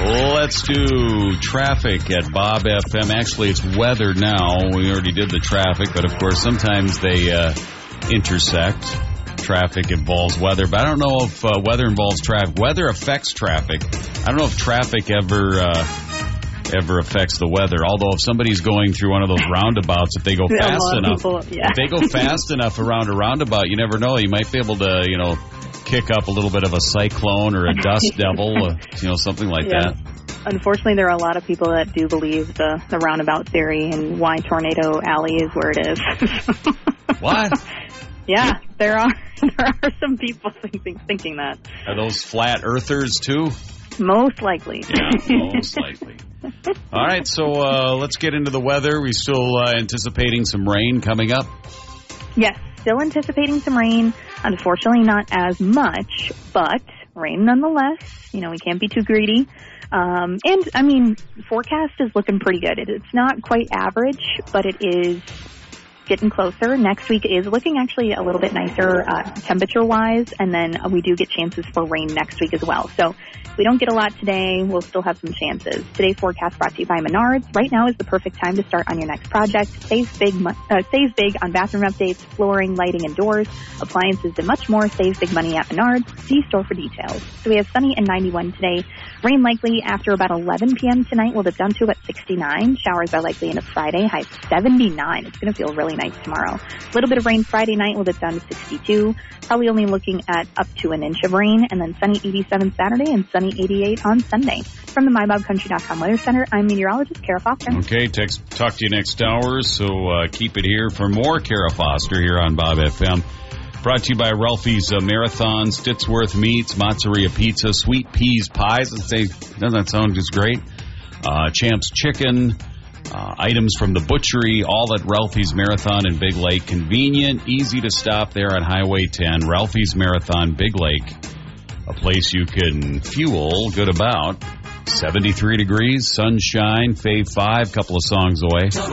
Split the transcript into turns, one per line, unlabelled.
Let's do traffic at Bob FM. Actually, it's weather now. We already did the traffic, but of course, sometimes they intersect. Traffic involves weather, but I don't know if weather involves traffic. Weather affects traffic. I don't know if traffic ever affects the weather. Although if somebody's going through one of those roundabouts, if they go fast enough, if they go fast enough around a roundabout, you never know. You might be able to, kick up a little bit of a cyclone or a dust devil, something like that.
Unfortunately, there are a lot of people that do believe the roundabout theory and why Tornado Alley is where it is.
What?
Yeah, there are some people thinking that.
Are those flat earthers too?
Most likely.
Yeah, most likely. All right, so let's get into the weather. We're still anticipating some rain coming up. Yes,
still anticipating some rain. Unfortunately, not as much, but rain nonetheless. We can't be too greedy. Forecast is looking pretty good. It's not quite average, but it is getting closer. Next week is looking actually a little bit nicer temperature-wise, and then we do get chances for rain next week as well. So if we don't get a lot today, we'll still have some chances. Today's forecast brought to you by Menards. Right now is the perfect time to start on your next project. Save big on bathroom updates, flooring, lighting, and doors, appliances, and much more. Save big money at Menards. See store for details. So we have sunny and 91 today. Rain likely after about 11 p.m. tonight. We'll dip down to about 69. Showers are likely into Friday. High 79. It's going to feel really nice tomorrow. A little bit of rain Friday night. We'll dip down to 62. Probably only looking at up to an inch of rain. And then sunny 87 Saturday and sunny 88 on Sunday. From the MyBobCountry.com Weather Center, I'm meteorologist Kara Foster.
Okay, talk to you next hour. So keep it here for more Kara Foster here on Bob FM. Brought to you by Ralphie's Marathon, Stittsworth Meats, Mozzarella Pizza, Sweet Peas Pies. Doesn't that sound just great? Champ's Chicken, items from the butchery, all at Ralphie's Marathon in Big Lake. Convenient, easy to stop there on Highway 10. Ralphie's Marathon, Big Lake, a place you can fuel good about. 73 degrees, sunshine, Fave 5, couple of songs away.